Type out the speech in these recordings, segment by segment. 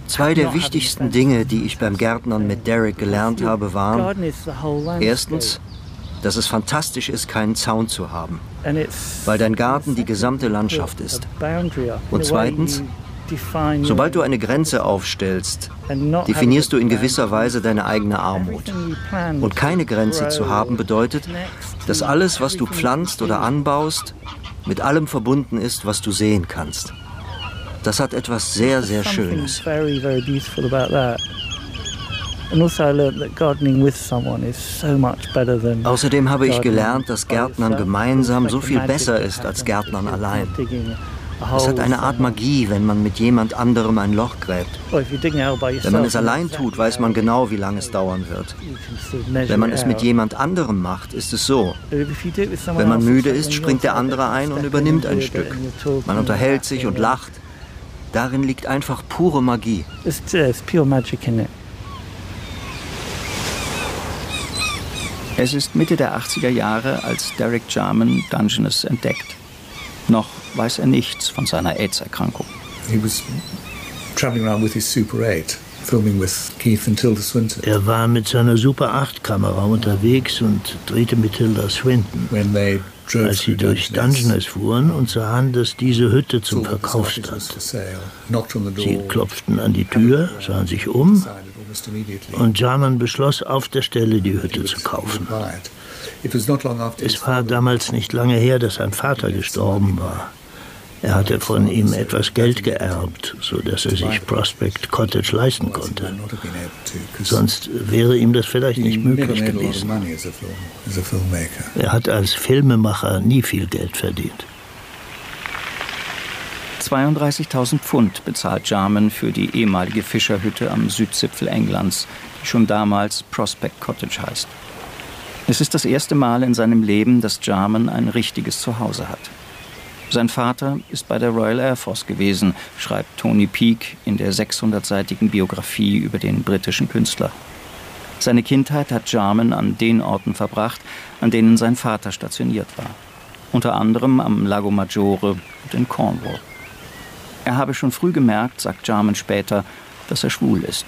Zwei der wichtigsten Dinge, die ich beim Gärtnern mit Derek gelernt habe, waren: erstens, dass es fantastisch ist, keinen Zaun zu haben, weil dein Garten die gesamte Landschaft ist. Und zweitens, sobald du eine Grenze aufstellst, definierst du in gewisser Weise deine eigene Armut. Und keine Grenze zu haben bedeutet, dass alles, was du pflanzt oder anbaust, mit allem verbunden ist, was du sehen kannst. Das hat etwas sehr, sehr Schönes. Außerdem habe ich gelernt, dass Gärtnern gemeinsam so viel besser ist als Gärtnern allein. Es hat eine Art Magie, wenn man mit jemand anderem ein Loch gräbt. Wenn man es allein tut, weiß man genau, wie lange es dauern wird. Wenn man es mit jemand anderem macht, ist es so: wenn man müde ist, springt der andere ein und übernimmt ein Stück. Man unterhält sich und lacht. Darin liegt einfach pure Magie. Es ist Mitte der 80er Jahre, als Derek Jarman Dungeness entdeckt. Noch weiß er nichts von seiner AIDS-Erkrankung. Er war mit seiner Super 8-Kamera unterwegs und drehte mit Tilda Swinton. Als sie durch Dungeness fuhren und sahen, dass diese Hütte zum Verkauf stand. Sie klopften an die Tür, sahen sich um und Jarman beschloss, auf der Stelle die Hütte zu kaufen. Es war damals nicht lange her, dass sein Vater gestorben war. Er hatte von ihm etwas Geld geerbt, sodass er sich Prospect Cottage leisten konnte. Sonst wäre ihm das vielleicht nicht möglich gewesen. Er hat als Filmemacher nie viel Geld verdient. 32.000 Pfund bezahlt Jarman für die ehemalige Fischerhütte am Südzipfel Englands, die schon damals Prospect Cottage heißt. Es ist das erste Mal in seinem Leben, dass Jarman ein richtiges Zuhause hat. Sein Vater ist bei der Royal Air Force gewesen, schreibt Tony Peake in der 600-seitigen Biografie über den britischen Künstler. Seine Kindheit hat Jarman an den Orten verbracht, an denen sein Vater stationiert war. Unter anderem am Lago Maggiore und in Cornwall. Er habe schon früh gemerkt, sagt Jarman später, dass er schwul ist.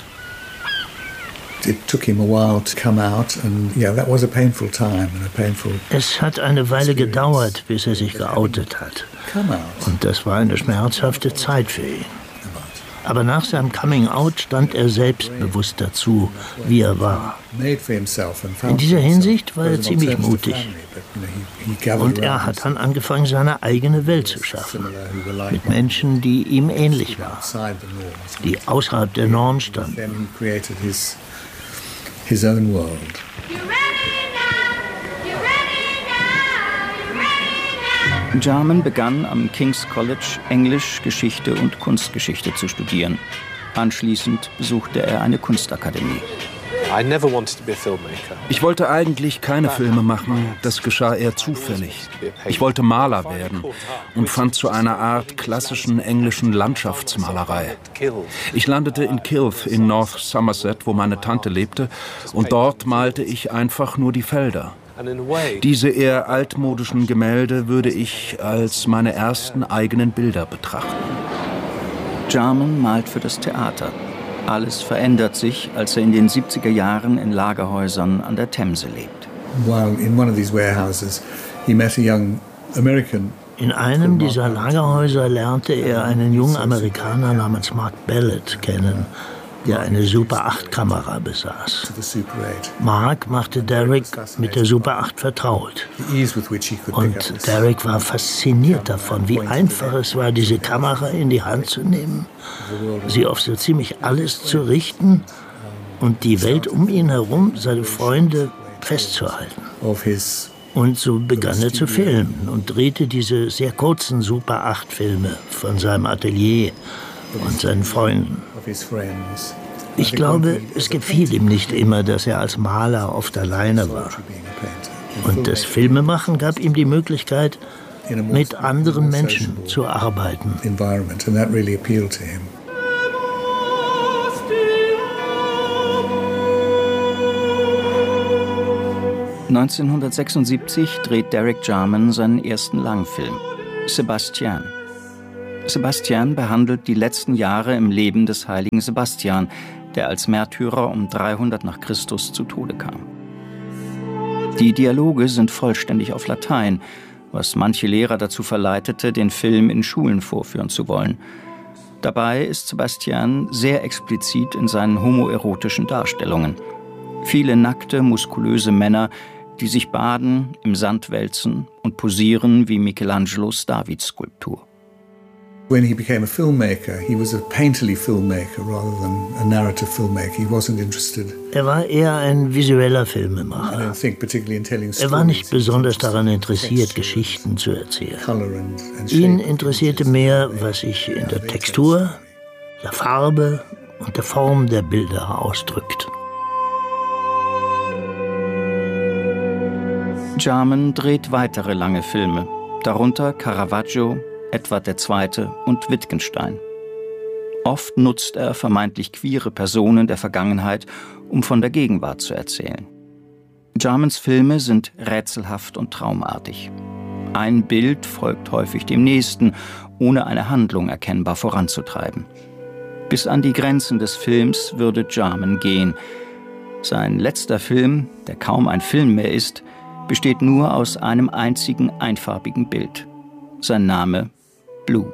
Es hat eine Weile gedauert, bis er sich geoutet hat. Und das war eine schmerzhafte Zeit für ihn. Aber nach seinem Coming-out stand er selbstbewusst dazu, wie er war. In dieser Hinsicht war er ziemlich mutig. Und er hat dann angefangen, seine eigene Welt zu schaffen. Mit Menschen, die ihm ähnlich waren. Die außerhalb der Norm standen. His own world. Jarman begann am King's College Englisch, Geschichte und Kunstgeschichte zu studieren. Anschließend besuchte er eine Kunstakademie. Ich wollte eigentlich keine Filme machen, das geschah eher zufällig. Ich wollte Maler werden und fand zu einer Art klassischen englischen Landschaftsmalerei. Ich landete in Kilf in North Somerset, wo meine Tante lebte, und dort malte ich einfach nur die Felder. Diese eher altmodischen Gemälde würde ich als meine ersten eigenen Bilder betrachten. Jarman malt für das Theater. Alles verändert sich, als er in den 70er Jahren in Lagerhäusern an der Themse lebt. In einem dieser Lagerhäuser lernte er einen jungen Amerikaner namens Mark Ballett kennen, der eine Super 8-Kamera besaß. Mark machte Derek mit der Super 8 vertraut. Und Derek war fasziniert davon, wie einfach es war, diese Kamera in die Hand zu nehmen, sie auf so ziemlich alles zu richten und die Welt um ihn herum, seine Freunde, festzuhalten. Und so begann er zu filmen und drehte diese sehr kurzen Super 8-Filme von seinem Atelier und seinen Freunden. Ich glaube, es gefiel ihm nicht immer, dass er als Maler oft alleine war. Und das Filmemachen gab ihm die Möglichkeit, mit anderen Menschen zu arbeiten. 1976 dreht Derek Jarman seinen ersten Langfilm, Sebastian. Sebastian behandelt die letzten Jahre im Leben des heiligen Sebastian, der als Märtyrer um 300 nach Christus zu Tode kam. Die Dialoge sind vollständig auf Latein, was manche Lehrer dazu verleitete, den Film in Schulen vorführen zu wollen. Dabei ist Sebastian sehr explizit in seinen homoerotischen Darstellungen. Viele nackte, muskulöse Männer, die sich baden, im Sand wälzen und posieren wie Michelangelos Davidsskulptur. When he became a filmmaker, he was a painterly filmmaker rather than a narrative filmmaker. He wasn't interested. Er war eher ein visueller Filmemacher. I don't think particularly in telling stories. Er war nicht besonders daran interessiert, Geschichten zu erzählen. Ihn interessierte mehr, was sich in der Textur, der Farbe und der Form der Bilder ausdrückt. Jarman dreht weitere lange Filme, darunter Caravaggio, Edward II. Und Wittgenstein. Oft nutzt er vermeintlich queere Personen der Vergangenheit, um von der Gegenwart zu erzählen. Jarmans Filme sind rätselhaft und traumartig. Ein Bild folgt häufig dem nächsten, ohne eine Handlung erkennbar voranzutreiben. Bis an die Grenzen des Films würde Jarman gehen. Sein letzter Film, der kaum ein Film mehr ist, besteht nur aus einem einzigen einfarbigen Bild. Sein Name Blue.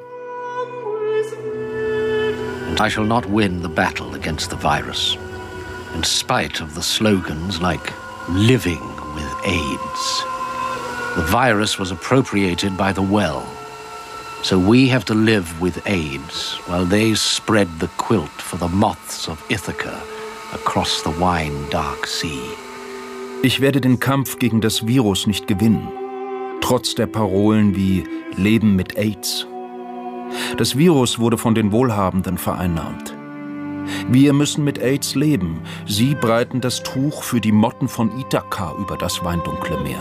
And I shall not win the battle against the virus, in spite of the slogans like living with AIDS. The virus was appropriated by the well, so we have to live with AIDS while they spread the quilt for the moths of Ithaca across the wine-dark sea. Ich werde den Kampf gegen das Virus nicht gewinnen, trotz der Parolen wie Leben mit AIDS. Das Virus wurde von den Wohlhabenden vereinnahmt. Wir müssen mit AIDS leben. Sie breiten das Tuch für die Motten von Ithaka über das weindunkle Meer.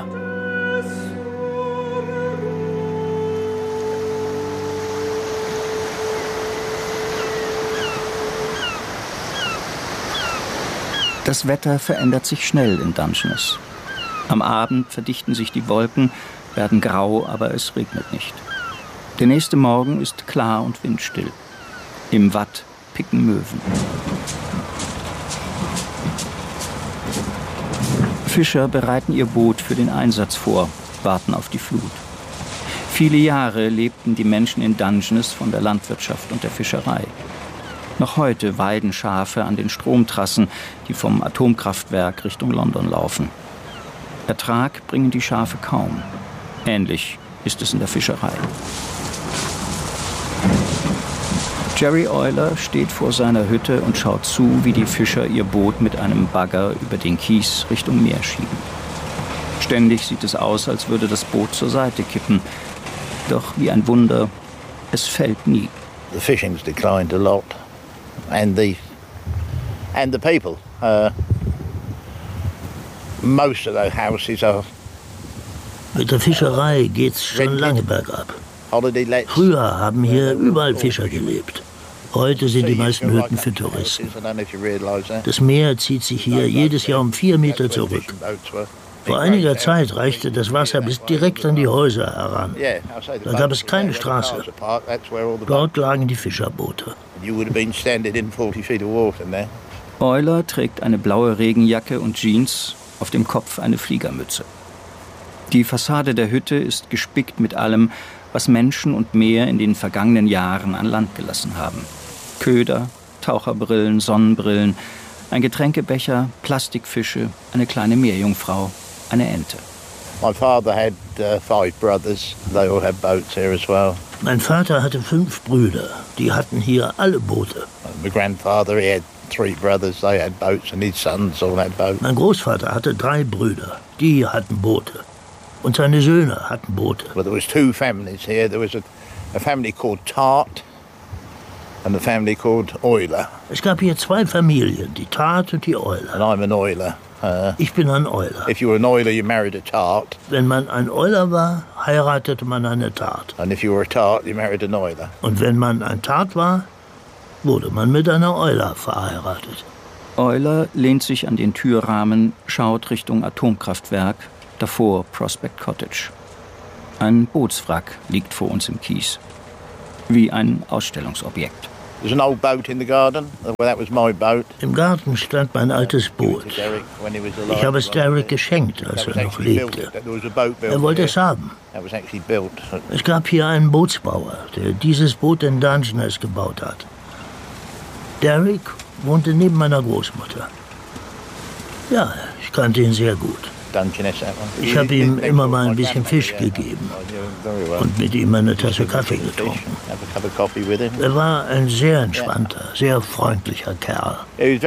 Das Wetter verändert sich schnell in Dungeness. Am Abend verdichten sich die Wolken, werden grau, aber es regnet nicht. Der nächste Morgen ist klar und windstill. Im Watt picken Möwen. Fischer bereiten ihr Boot für den Einsatz vor, warten auf die Flut. Viele Jahre lebten die Menschen in Dungeness von der Landwirtschaft und der Fischerei. Noch heute weiden Schafe an den Stromtrassen, die vom Atomkraftwerk Richtung London laufen. Ertrag bringen die Schafe kaum. Ähnlich ist es in der Fischerei. Jerry Euler steht vor seiner Hütte und schaut zu, wie die Fischer ihr Boot mit einem Bagger über den Kies Richtung Meer schieben. Ständig sieht es aus, als würde das Boot zur Seite kippen. Doch wie ein Wunder, es fällt nie. The fishing's declined a lot, and the people. Most of the houses are. Mit der Fischerei geht's schon lange bergab. Früher haben hier überall Fischer gelebt. Heute sind die meisten Hütten für Touristen. Das Meer zieht sich hier jedes Jahr um 4 Meter zurück. Vor einiger Zeit reichte das Wasser bis direkt an die Häuser heran. Da gab es keine Straße. Dort lagen die Fischerboote. Euler trägt eine blaue Regenjacke und Jeans, auf dem Kopf eine Fliegermütze. Die Fassade der Hütte ist gespickt mit allem, was Menschen und Meer in den vergangenen Jahren an Land gelassen haben. Köder, Taucherbrillen, Sonnenbrillen, ein Getränkebecher, Plastikfische, eine kleine Meerjungfrau, eine Ente. My father had 5 brothers. They all had boats here as well. Mein Vater hatte 5 Brüder. Die hatten hier alle Boote. My grandfather, he had 3 brothers. They had boats, and his sons all had boats. Mein Großvater hatte 3 Brüder. Die hatten Boote. Und seine Söhne hatten Boote. Well, there was 2 families here. There was a family called Tart and a family called Euler. Es gab hier 2 Familien, die Tart und die Euler. And I'm an Euler. Ich bin ein Euler. If you were an Euler, you married a Tart. Wenn man ein Euler war, heiratete man eine Tart. And if you were a Tart, you married an Euler. Und wenn man ein Tart war, wurde man mit einer Euler verheiratet. Euler lehnt sich an den Türrahmen, schaut Richtung Atomkraftwerk, davor Prospect Cottage. Ein Bootswrack liegt vor uns im Kies. Wie ein Ausstellungsobjekt. Im Garten stand mein altes Boot. Ich habe es Derek geschenkt, als er noch lebte. Er wollte es haben. Es gab hier einen Bootsbauer, der dieses Boot in Dungeness gebaut hat. Derek wohnte neben meiner Großmutter. Ja, ich kannte ihn sehr gut. Ich habe ihm immer mal ein bisschen Fisch gegeben und mit ihm eine Tasse Kaffee getrunken. Er war ein sehr entspannter, sehr freundlicher Kerl.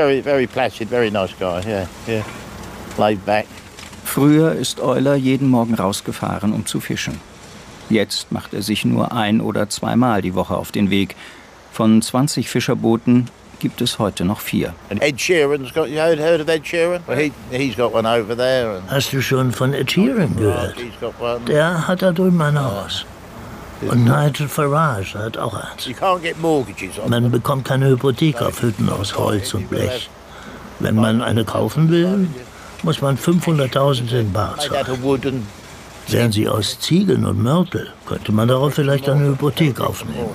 Früher ist Euler jeden Morgen rausgefahren, um zu fischen. Jetzt macht er sich nur 1- oder 2-mal die Woche auf den Weg. Von 20 Fischerbooten gibt es heute noch 4. Ed Sheeran's got, you heard of Ed Sheeran? Well, he's got one over there. Hast du schon von Ed Sheeran gehört? Der hat da drüben ein Haus. Und Nigel Farage hat auch eins. Man bekommt keine Hypothek auf Hütten aus Holz und Blech. Wenn man eine kaufen will, muss man 500.000 in bar zahlen. Wären sie aus Ziegeln und Mörtel, könnte man darauf vielleicht eine Hypothek aufnehmen.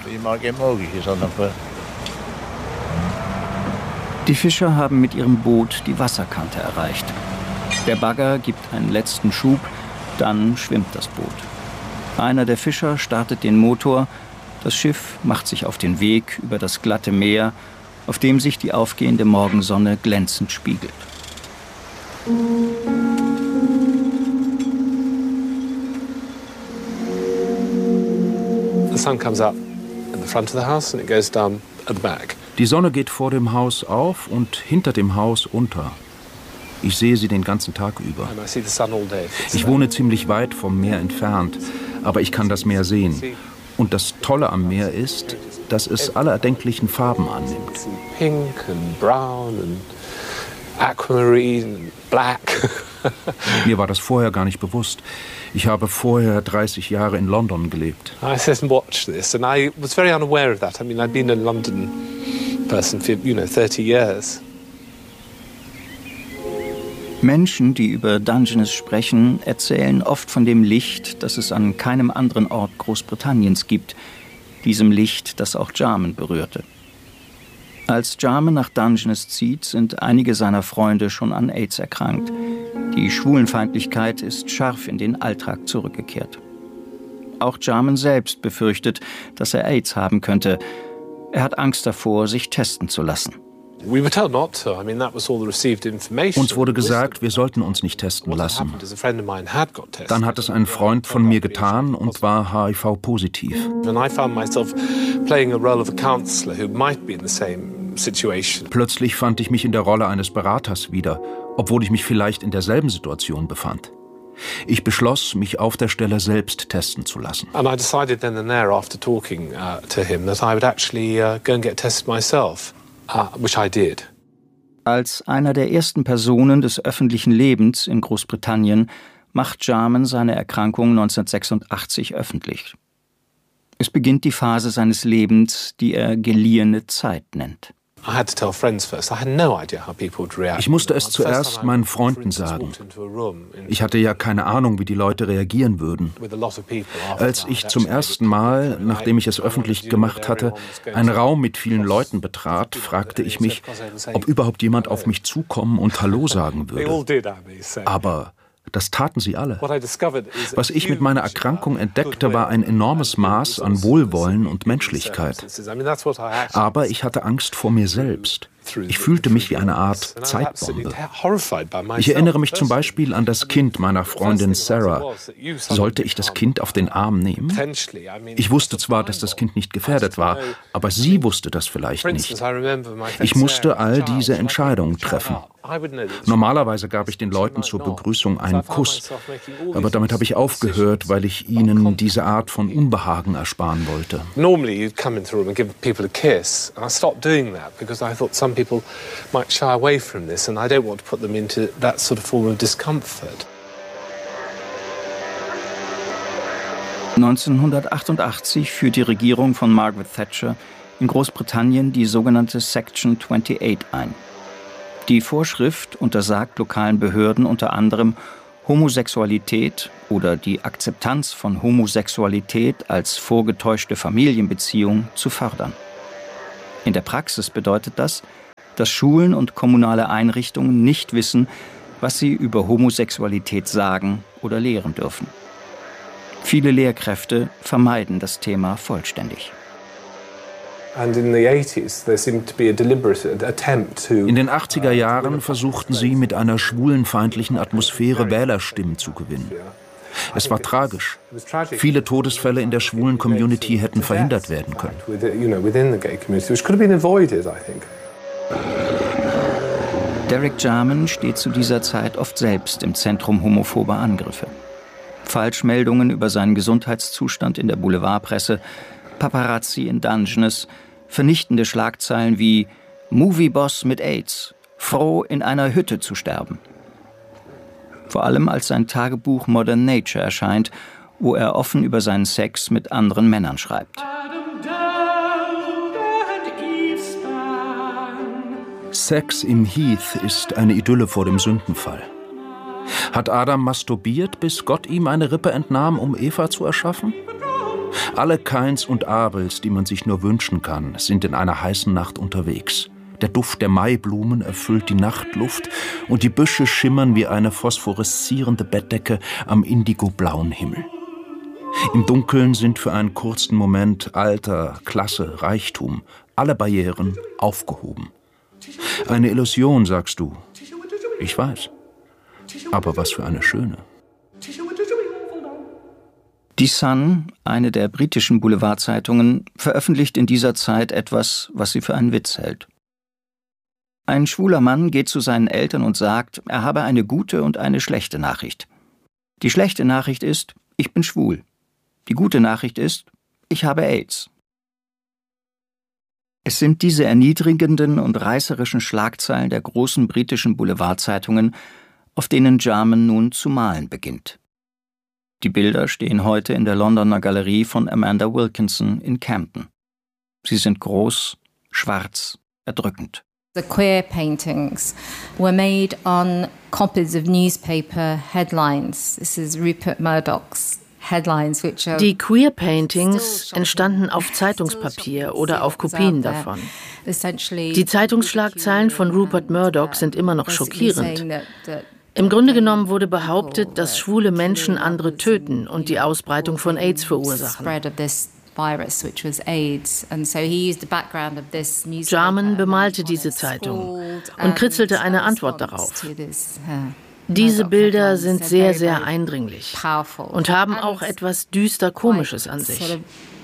Die Fischer haben mit ihrem Boot die Wasserkante erreicht. Der Bagger gibt einen letzten Schub, dann schwimmt das Boot. Einer der Fischer startet den Motor, das Schiff macht sich auf den Weg über das glatte Meer, auf dem sich die aufgehende Morgensonne glänzend spiegelt. The sun comes up in the front of the house and it goes down at the back. Die Sonne geht vor dem Haus auf und hinter dem Haus unter. Ich sehe sie den ganzen Tag über. Ich wohne ziemlich weit vom Meer entfernt, aber ich kann das Meer sehen. Und das Tolle am Meer ist, dass es alle erdenklichen Farben annimmt. Pink and brown and aquamarine and black. Mir war das vorher gar nicht bewusst. Ich habe vorher 30 Jahre in London gelebt. I sat and watched this and I was very unaware of that. I mean, I'd been a London person for, 30 years. Menschen, die über Dungeness sprechen, erzählen oft von dem Licht, das es an keinem anderen Ort Großbritanniens gibt. Diesem Licht, das auch Jarman berührte. Als Jarman nach Dungeness zieht, sind einige seiner Freunde schon an AIDS erkrankt. Die Schwulenfeindlichkeit ist scharf in den Alltag zurückgekehrt. Auch Jarman selbst befürchtet, dass er AIDS haben könnte. Er hat Angst davor, sich testen zu lassen. Uns wurde gesagt, wir sollten uns nicht testen lassen. Dann hat es ein Freund von mir getan und war HIV-positiv. Plötzlich fand ich mich in der Rolle eines Beraters wieder, obwohl ich mich vielleicht in derselben Situation befand. Ich beschloss, mich auf der Stelle selbst testen zu lassen. And I decided then and there, after talking to him, that I would actually go and get tested myself. Which I did. Als einer der ersten Personen des öffentlichen Lebens in Großbritannien macht Jarman seine Erkrankung 1986 öffentlich. Es beginnt die Phase seines Lebens, die er geliehene Zeit nennt. Ich musste es zuerst meinen Freunden sagen. Ich hatte ja keine Ahnung, wie die Leute reagieren würden. Als ich zum ersten Mal, nachdem ich es öffentlich gemacht hatte, einen Raum mit vielen Leuten betrat, fragte ich mich, ob überhaupt jemand auf mich zukommen und Hallo sagen würde. Aber das taten sie alle. Was ich mit meiner Erkrankung entdeckte, war ein enormes Maß an Wohlwollen und Menschlichkeit. Aber ich hatte Angst vor mir selbst. Ich fühlte mich wie eine Art Zeitbombe. Ich erinnere mich zum Beispiel an das Kind meiner Freundin Sarah. Sollte ich das Kind auf den Arm nehmen? Ich wusste zwar, dass das Kind nicht gefährdet war, aber sie wusste das vielleicht nicht. Ich musste all diese Entscheidungen treffen. Normalerweise gab ich den Leuten zur Begrüßung einen Kuss, aber damit habe ich aufgehört, weil ich ihnen diese Art von Unbehagen ersparen wollte. Normally you'd come into a room and give people a kiss, and I stopped doing that because I thought some people might shy away from this, and I don't want to put them into that sort of form of discomfort. 1988 führt die Regierung von Margaret Thatcher in Großbritannien die sogenannte Section 28 ein. Die Vorschrift untersagt lokalen Behörden unter anderem, Homosexualität oder die Akzeptanz von Homosexualität als vorgetäuschte Familienbeziehung zu fördern. In der Praxis bedeutet das, dass Schulen und kommunale Einrichtungen nicht wissen, was sie über Homosexualität sagen oder lehren dürfen. Viele Lehrkräfte vermeiden das Thema vollständig. In den 80er Jahren versuchten sie, mit einer schwulenfeindlichen Atmosphäre Wählerstimmen zu gewinnen. Es war tragisch. Viele Todesfälle in der schwulen Community hätten verhindert werden können. Derek Jarman steht zu dieser Zeit oft selbst im Zentrum homophober Angriffe. Falschmeldungen über seinen Gesundheitszustand in der Boulevardpresse, Paparazzi in Dungeness, vernichtende Schlagzeilen wie »Movieboss mit AIDS, froh in einer Hütte zu sterben«. Vor allem als sein Tagebuch Modern Nature erscheint, wo er offen über seinen Sex mit anderen Männern schreibt. Sex im Heath ist eine Idylle vor dem Sündenfall. Hat Adam masturbiert, bis Gott ihm eine Rippe entnahm, um Eva zu erschaffen? Alle Kains und Abels, die man sich nur wünschen kann, sind in einer heißen Nacht unterwegs. Der Duft der Maiblumen erfüllt die Nachtluft und die Büsche schimmern wie eine phosphoreszierende Bettdecke am indigoblauen Himmel. Im Dunkeln sind für einen kurzen Moment Alter, Klasse, Reichtum, alle Barrieren aufgehoben. Eine Illusion, sagst du. Ich weiß. Aber was für eine schöne. Die Sun, eine der britischen Boulevardzeitungen, veröffentlicht in dieser Zeit etwas, was sie für einen Witz hält. Ein schwuler Mann geht zu seinen Eltern und sagt, er habe eine gute und eine schlechte Nachricht. Die schlechte Nachricht ist, ich bin schwul. Die gute Nachricht ist, ich habe AIDS. Es sind diese erniedrigenden und reißerischen Schlagzeilen der großen britischen Boulevardzeitungen, auf denen Jarman nun zu malen beginnt. Die Bilder stehen heute in der Londoner Galerie von Amanda Wilkinson in Camden. Sie sind groß, schwarz, erdrückend. The queer paintings were made on copies of newspaper headlines. This is Rupert Murdoch's headlines, which are... Die Queer Paintings entstanden auf Zeitungspapier oder auf Kopien davon. Die Zeitungsschlagzeilen von Rupert Murdoch sind immer noch schockierend. Im Grunde genommen wurde behauptet, dass schwule Menschen andere töten und die Ausbreitung von AIDS verursachen. Jarman bemalte diese Zeitung und kritzelte eine Antwort darauf. Diese Bilder sind sehr, sehr eindringlich und haben auch etwas düster Komisches an sich.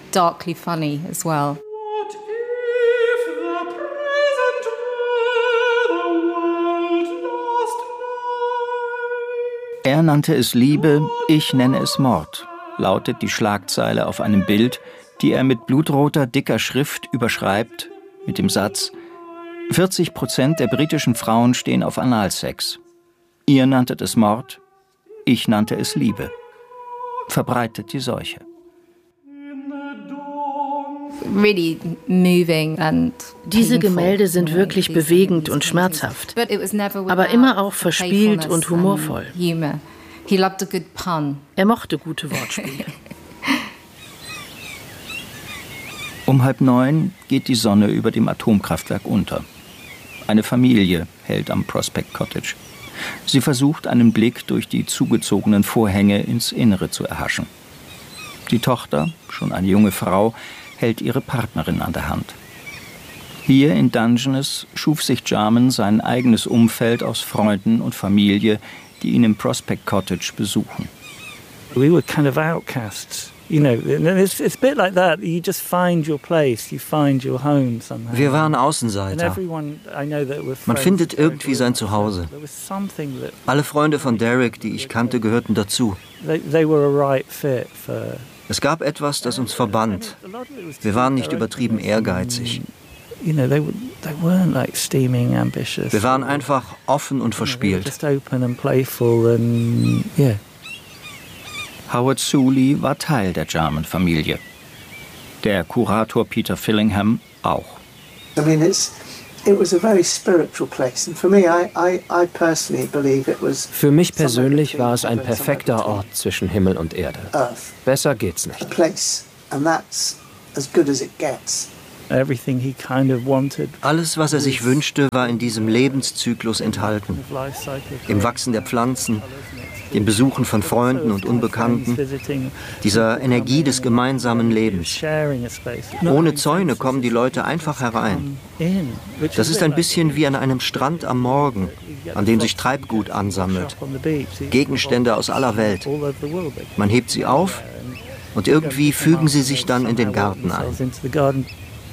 Er nannte es Liebe, ich nenne es Mord, lautet die Schlagzeile auf einem Bild, die er mit blutroter, dicker Schrift überschreibt, mit dem Satz: 40% der britischen Frauen stehen auf Analsex. Ihr nanntet es Mord, ich nannte es Liebe. Verbreitet die Seuche. Diese Gemälde sind wirklich bewegend und schmerzhaft, aber immer auch verspielt und humorvoll. Er mochte gute Wortspiele. Um 8:30 geht die Sonne über dem Atomkraftwerk unter. Eine Familie hält am Prospect Cottage. Sie versucht, einen Blick durch die zugezogenen Vorhänge ins Innere zu erhaschen. Die Tochter, schon eine junge Frau, hält ihre Partnerin an der Hand. Hier in Dungeness schuf sich Jarman sein eigenes Umfeld aus Freunden und Familie, die ihn im Prospect Cottage besuchen. We were kind of outcasts. You know, it's a bit like that. You just find your place, you find your home somehow. Wir waren Außenseiter. Man findet irgendwie sein Zuhause. Alle Freunde von Derek, die ich kannte, gehörten dazu. Es gab etwas, das uns verband. Wir waren nicht übertrieben ehrgeizig. Wir waren einfach offen und verspielt. Howard Suley war Teil der Jarman-Familie. Der Kurator Peter Fillingham auch. Für mich persönlich war es ein perfekter Ort zwischen Himmel und Erde. Besser geht's nicht. Alles, was er sich wünschte, war in diesem Lebenszyklus enthalten. Im Wachsen der Pflanzen, dem Besuchen von Freunden und Unbekannten, dieser Energie des gemeinsamen Lebens. Ohne Zäune kommen die Leute einfach herein. Das ist ein bisschen wie an einem Strand am Morgen, an dem sich Treibgut ansammelt. Gegenstände aus aller Welt. Man hebt sie auf und irgendwie fügen sie sich dann in den Garten ein.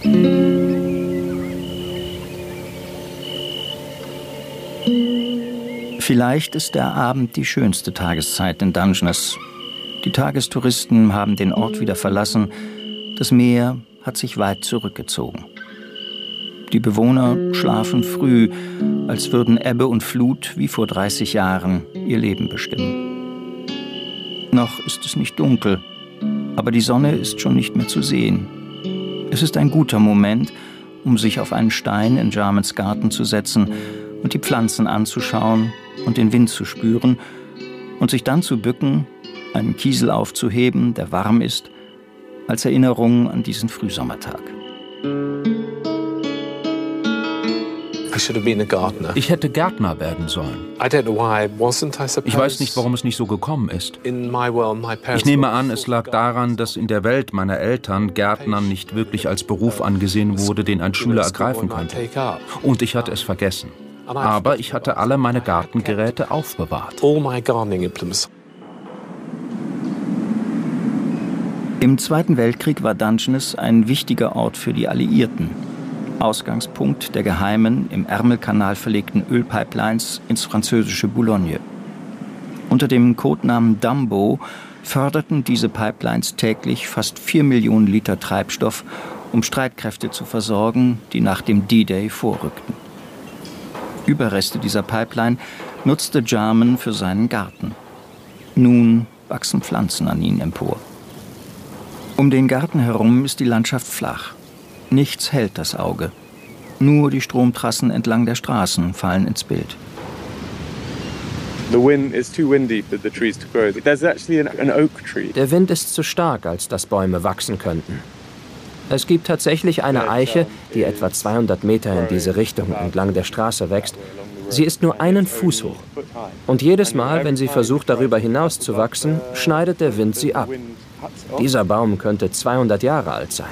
Vielleicht ist der Abend die schönste Tageszeit in Dungeness. Die Tagestouristen haben den Ort wieder verlassen. Das Meer hat sich weit zurückgezogen. Die Bewohner schlafen früh, als würden Ebbe und Flut wie vor 30 Jahren ihr Leben bestimmen. Noch ist es nicht dunkel, aber die Sonne ist schon nicht mehr zu sehen. Es ist ein guter Moment, um sich auf einen Stein in Jarmans Garten zu setzen und die Pflanzen anzuschauen und den Wind zu spüren und sich dann zu bücken, einen Kiesel aufzuheben, der warm ist, als Erinnerung an diesen Frühsommertag. Ich hätte Gärtner werden sollen. Ich weiß nicht, warum es nicht so gekommen ist. Ich nehme an, es lag daran, dass in der Welt meiner Eltern Gärtnern nicht wirklich als Beruf angesehen wurde, den ein Schüler ergreifen könnte. Und ich hatte es vergessen. Aber ich hatte alle meine Gartengeräte aufbewahrt. Im Zweiten Weltkrieg war Dungeness ein wichtiger Ort für die Alliierten. Ausgangspunkt der geheimen, im Ärmelkanal verlegten Ölpipelines ins französische Boulogne. Unter dem Codenamen Dumbo förderten diese Pipelines täglich fast 4 Millionen Liter Treibstoff, um Streitkräfte zu versorgen, die nach dem D-Day vorrückten. Überreste dieser Pipeline nutzte Jarman für seinen Garten. Nun wachsen Pflanzen an ihnen empor. Um den Garten herum ist die Landschaft flach. Nichts hält das Auge. Nur die Stromtrassen entlang der Straßen fallen ins Bild. Der Wind ist zu stark, als dass Bäume wachsen könnten. Es gibt tatsächlich eine Eiche, die etwa 200 Meter in diese Richtung entlang der Straße wächst. Sie ist nur einen Fuß hoch. Und jedes Mal, wenn sie versucht, darüber hinaus zu wachsen, schneidet der Wind sie ab. Dieser Baum könnte 200 Jahre alt sein.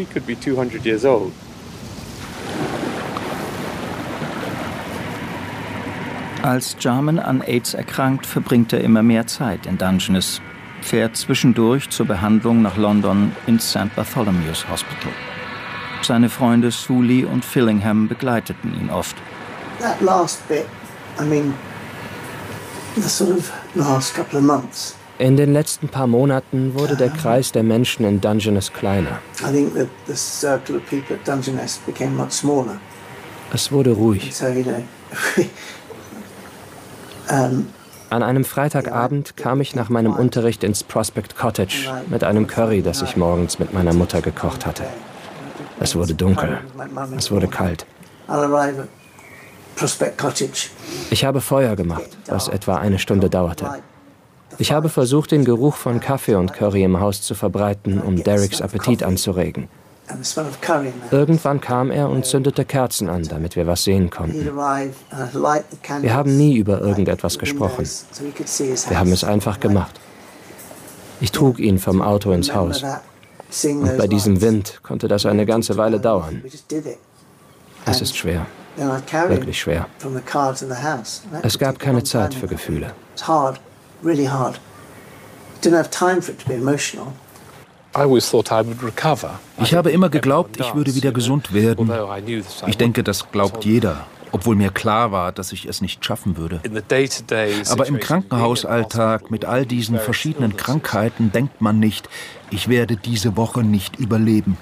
Als Jarman an AIDS erkrankt, verbringt er immer mehr Zeit in Dungeness, fährt zwischendurch zur Behandlung nach London ins St. Bartholomew's Hospital. Seine Freunde Sully und Fillingham begleiteten ihn oft. That last bit, the sort of last couple of months. In den letzten paar Monaten wurde der Kreis der Menschen in Dungeness kleiner. I think that the circle of people at Dungeness became much smaller. Es wurde ruhig. So, An einem Freitagabend kam ich nach meinem Unterricht ins Prospect Cottage mit einem Curry, das ich morgens mit meiner Mutter gekocht hatte. Es wurde dunkel. Es wurde kalt. Ich habe Feuer gemacht, was etwa eine Stunde dauerte. Ich habe versucht, den Geruch von Kaffee und Curry im Haus zu verbreiten, um Derricks Appetit anzuregen. Irgendwann kam er und zündete Kerzen an, damit wir was sehen konnten. Wir haben nie über irgendetwas gesprochen. Wir haben es einfach gemacht. Ich trug ihn vom Auto ins Haus. Und bei diesem Wind konnte das eine ganze Weile dauern. Es ist schwer. Wirklich schwer. Es gab keine Zeit für Gefühle. Ich habe immer geglaubt, ich würde wieder gesund werden. Ich denke, das glaubt jeder, obwohl mir klar war, dass ich es nicht schaffen würde. Aber im Krankenhausalltag mit all diesen verschiedenen Krankheiten denkt man nicht, ich werde diese Woche nicht überleben.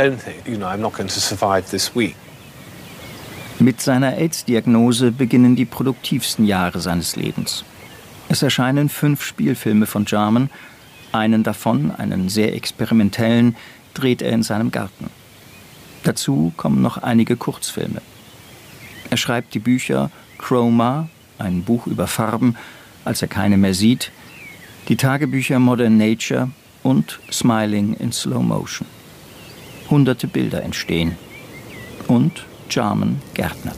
Mit seiner AIDS-Diagnose beginnen die produktivsten Jahre seines Lebens. Es erscheinen 5 Spielfilme von Jarman. Einen davon, einen sehr experimentellen, dreht er in seinem Garten. Dazu kommen noch einige Kurzfilme. Er schreibt die Bücher Chroma, ein Buch über Farben, als er keine mehr sieht, die Tagebücher Modern Nature und Smiling in Slow Motion. Hunderte Bilder entstehen. Und Jarman gärtnert.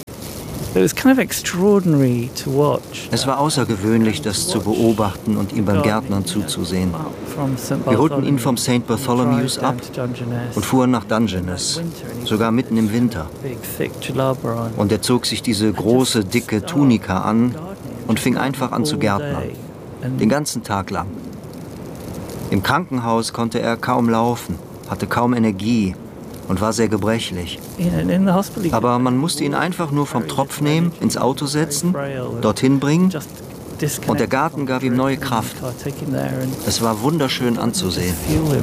Es war außergewöhnlich, das zu beobachten und ihm beim Gärtnern zuzusehen. Wir holten ihn vom St. Bartholomew's ab und fuhren nach Dungeness, sogar mitten im Winter. Und er zog sich diese große, dicke Tunika an und fing einfach an zu gärtnern, den ganzen Tag lang. Im Krankenhaus konnte er kaum laufen, hatte kaum Energie und war sehr gebrechlich. Aber man musste ihn einfach nur vom Tropf nehmen, ins Auto setzen, dorthin bringen und der Garten gab ihm neue Kraft. Es war wunderschön anzusehen.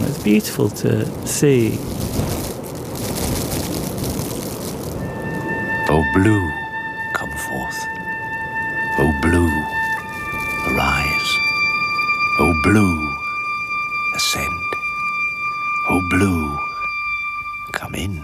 O blue, come forth. O blue, arise. O blue, ascend. O blue, come in.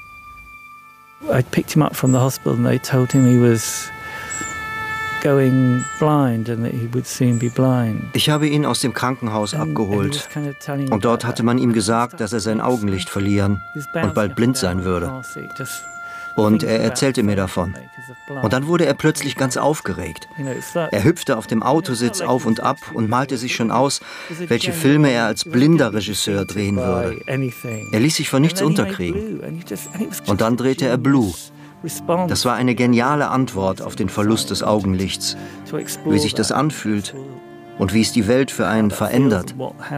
I picked him up from the hospital and they told him he was going blind and that he would soon be blind. Ich habe ihn aus dem Krankenhaus abgeholt und dort hatte man ihm gesagt, dass er sein Augenlicht verlieren und bald blind sein würde. Und er erzählte mir davon. Und dann wurde er plötzlich ganz aufgeregt. Er hüpfte auf dem Autositz auf und ab und malte sich schon aus, welche Filme er als blinder Regisseur drehen würde. Er ließ sich von nichts unterkriegen. Und dann drehte er Blue. Das war eine geniale Antwort auf den Verlust des Augenlichts, wie sich das anfühlt und wie es die Welt für einen verändert.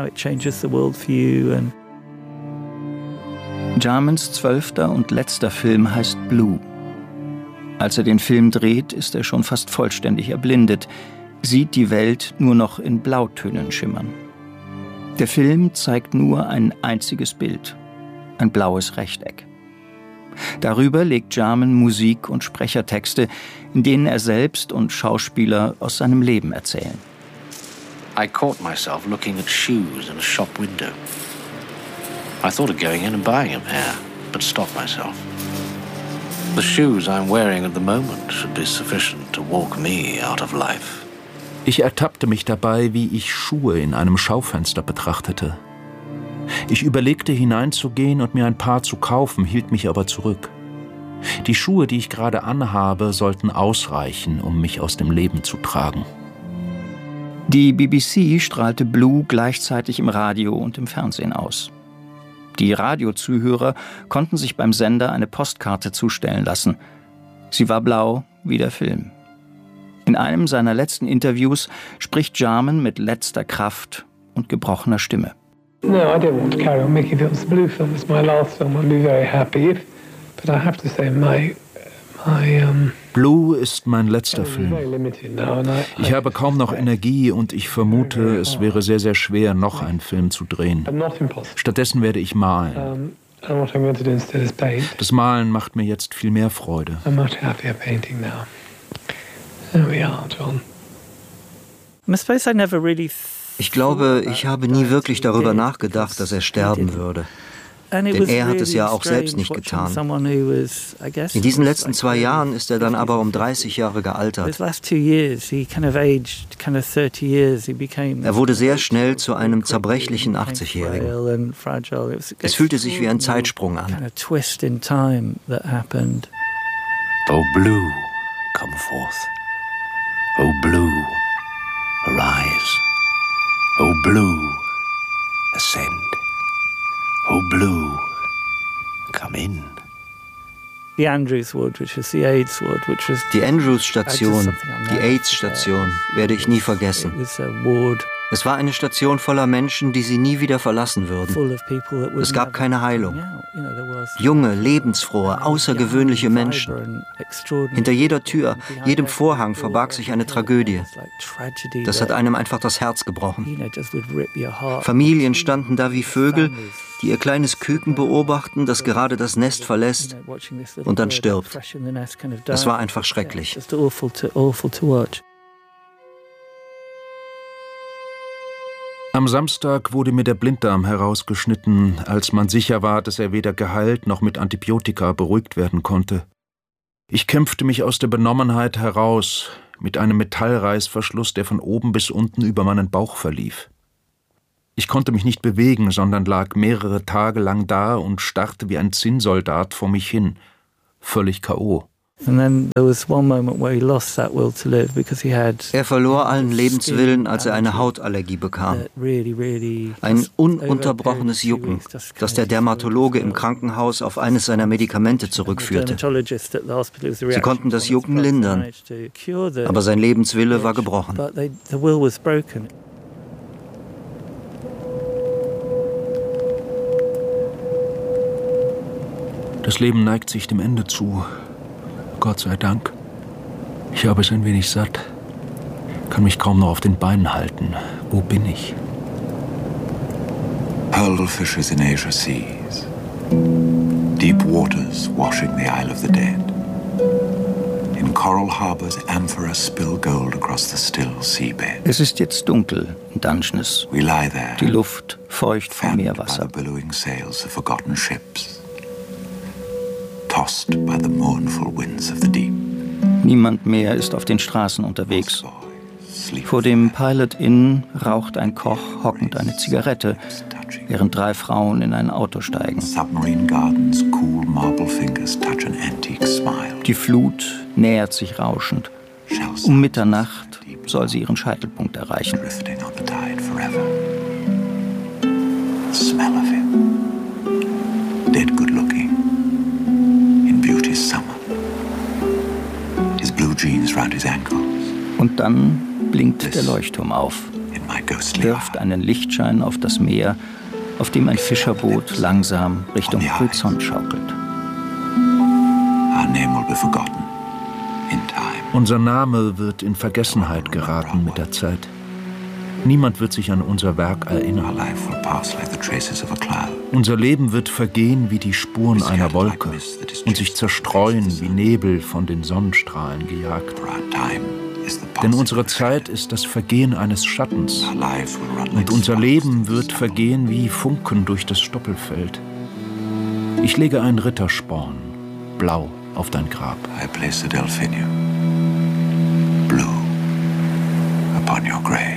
Jarmans 12. und letzter Film heißt Blue. Als er den Film dreht, ist er schon fast vollständig erblindet, sieht die Welt nur noch in Blautönen schimmern. Der Film zeigt nur ein einziges Bild, ein blaues Rechteck. Darüber legt Jarman Musik und Sprechertexte, in denen er selbst und Schauspieler aus seinem Leben erzählen. I caught myself looking at shoes in a shop window. I thought of going in and buying a pair, but stopped myself. The shoes I'm wearing at the moment should be sufficient to walk me out of life. Ich ertappte mich dabei, wie ich Schuhe in einem Schaufenster betrachtete. Ich überlegte, hineinzugehen und mir ein Paar zu kaufen, hielt mich aber zurück. Die Schuhe, die ich gerade anhabe, sollten ausreichen, um mich aus dem Leben zu tragen. Die BBC strahlte Blue gleichzeitig im Radio und im Fernsehen aus. Die Radiozuhörer konnten sich beim Sender eine Postkarte zustellen lassen. Sie war blau wie der Film. In einem seiner letzten Interviews spricht Jarman mit letzter Kraft und gebrochener Stimme. No, I don't want to carry on making films. The Blue film is my last film. I'll be very happy. But I have to say, Blue ist mein letzter Film. Ich habe kaum noch Energie und ich vermute, es wäre sehr, sehr schwer, noch einen Film zu drehen. Stattdessen werde ich malen. Das Malen macht mir jetzt viel mehr Freude. Ich glaube, ich habe nie wirklich darüber nachgedacht, dass er sterben würde. Denn er hat es ja auch selbst nicht getan. In diesen letzten 2 Jahren ist er dann aber um 30 Jahre gealtert. Er wurde sehr schnell zu einem zerbrechlichen 80-Jährigen. Es fühlte sich wie ein Zeitsprung an. O blue, come forth. O blue, arise. O blue, ascend. O blue, come in. Die Andrews-Station, die AIDS-Station, werde ich nie vergessen. Es war eine Station voller Menschen, die sie nie wieder verlassen würden. Es gab keine Heilung. Junge, lebensfrohe, außergewöhnliche Menschen. Hinter jeder Tür, jedem Vorhang verbarg sich eine Tragödie. Das hat einem einfach das Herz gebrochen. Familien standen da wie Vögel, die ihr kleines Küken beobachten, das gerade das Nest verlässt und dann stirbt. Das war einfach schrecklich. Am Samstag wurde mir der Blinddarm herausgeschnitten, als man sicher war, dass er weder geheilt noch mit Antibiotika beruhigt werden konnte. Ich kämpfte mich aus der Benommenheit heraus, mit einem Metallreißverschluss, der von oben bis unten über meinen Bauch verlief. Ich konnte mich nicht bewegen, sondern lag mehrere Tage lang da und starrte wie ein Zinnsoldat vor mich hin, völlig K.O. Er verlor allen Lebenswillen, als er eine Hautallergie bekam. Ein ununterbrochenes Jucken, das der Dermatologe im Krankenhaus auf eines seiner Medikamente zurückführte. Sie konnten das Jucken lindern, aber sein Lebenswille war gebrochen. Das Leben neigt sich dem Ende zu. Gott sei Dank. Ich habe es ein wenig satt. Kann mich kaum noch auf den Beinen halten. Wo bin ich? Pearl fishes in Asia seas. Deep waters washing the Isle of the Dead. In coral harbors amphora spill gold across the still seabed. Es ist jetzt dunkel in Dungeness. We lie there. Die Luft feucht vom Meerwasser. By the billowing sails of forgotten ships. Tossed by the mournful winds of the deep. Niemand mehr ist auf den Straßen unterwegs. Vor dem Pilot Inn raucht ein Koch hockend eine Zigarette, während 3 Frauen in ein Auto steigen. Die Flut nähert sich rauschend. Um Mitternacht soll sie ihren Scheitelpunkt erreichen. Und dann blinkt der Leuchtturm auf, wirft einen Lichtschein auf das Meer, auf dem ein Fischerboot langsam Richtung Horizont schaukelt. Unser Name wird in Vergessenheit geraten mit der Zeit. Niemand wird sich an unser Werk erinnern. Unser Leben wird vergehen wie die Spuren einer Wolke und sich zerstreuen wie Nebel von den Sonnenstrahlen gejagt. Denn unsere Zeit ist das Vergehen eines Schattens und unser Leben wird vergehen wie Funken durch das Stoppelfeld. Ich lege einen Rittersporn, blau, auf dein Grab. I place a delphinium, blue, upon your grave.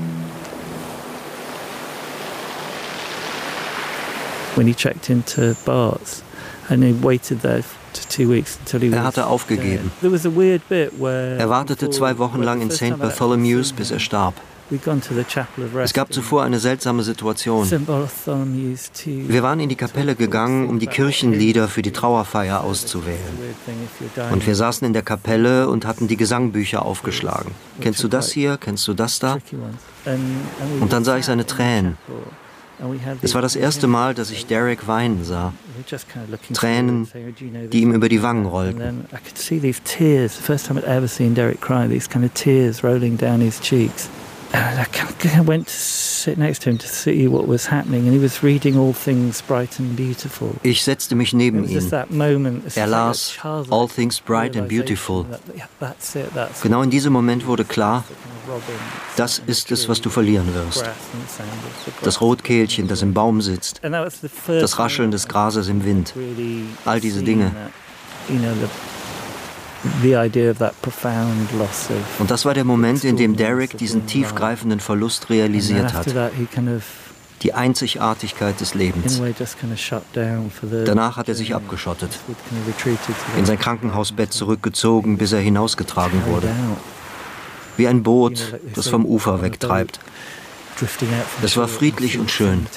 When he checked into Barts and he waited there for 2 weeks until he was. Er hatte aufgegeben. Er wartete 2 Wochen lang in St. Bartholomew's, bis er starb. Es gab zuvor eine seltsame Situation. Wir waren in die Kapelle gegangen, um die Kirchenlieder für die Trauerfeier auszuwählen. Und wir saßen in der Kapelle und hatten die Gesangbücher aufgeschlagen. Kennst du das hier? Kennst du das da? Und dann sah ich seine Tränen. Es war das erste Mal, dass ich Derek weinen sah. Tränen, die ihm über die Wangen rollten. I went to sit next to him to see what was happening, and he was reading all things bright and beautiful. Ich setzte mich neben ihn. Er las All Things Bright and Beautiful. Genau in diesem Moment wurde klar, das ist es, was du verlieren wirst. Das Rotkehlchen, das im Baum sitzt. Das Rascheln des Grases im Wind. All diese Dinge. Und das war der Moment, in dem Derek diesen tiefgreifenden Verlust realisiert hat. Die Einzigartigkeit des Lebens. Danach hat er sich abgeschottet, in sein Krankenhausbett zurückgezogen, bis er hinausgetragen wurde. Wie ein Boot, das vom Ufer wegtreibt. Es war friedlich und schön.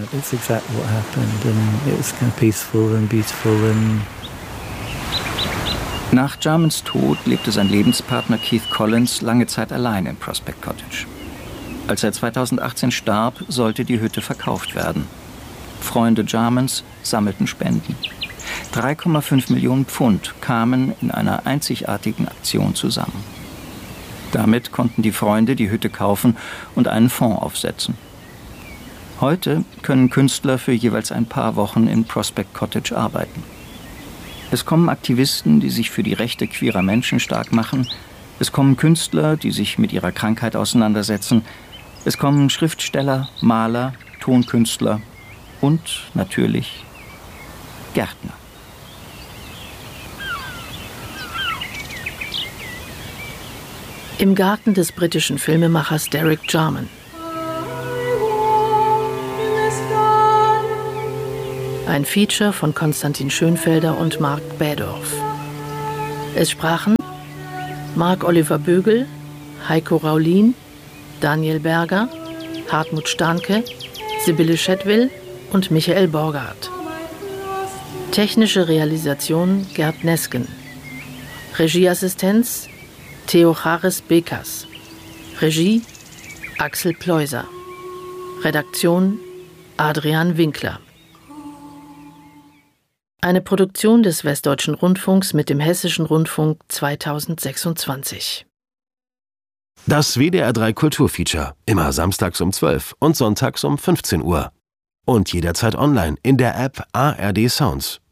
Nach Jarmans Tod lebte sein Lebenspartner Keith Collins lange Zeit allein in Prospect Cottage. Als er 2018 starb, sollte die Hütte verkauft werden. Freunde Jarmans sammelten Spenden. 3,5 Millionen Pfund kamen in einer einzigartigen Aktion zusammen. Damit konnten die Freunde die Hütte kaufen und einen Fonds aufsetzen. Heute können Künstler für jeweils ein paar Wochen in Prospect Cottage arbeiten. Es kommen Aktivisten, die sich für die Rechte queerer Menschen stark machen. Es kommen Künstler, die sich mit ihrer Krankheit auseinandersetzen. Es kommen Schriftsteller, Maler, Tonkünstler und natürlich Gärtner. Im Garten des britischen Filmemachers Derek Jarman. Ein Feature von Konstantin Schönfelder und Marc Bädorf. Es sprachen Marc-Oliver Bögel, Heiko Raulin, Daniel Berger, Hartmut Stahnke, Sibylle Schedwill und Michael Borgard. Technische Realisation Gerd Nesken. Regieassistenz Theocharis Bekas. Regie Axel Pleuser. Redaktion Adrian Winkler. Eine Produktion des Westdeutschen Rundfunks mit dem Hessischen Rundfunk 2026. Das WDR 3 Kulturfeature. Immer samstags um 12 und sonntags um 15 Uhr. Und jederzeit online in der App ARD Sounds.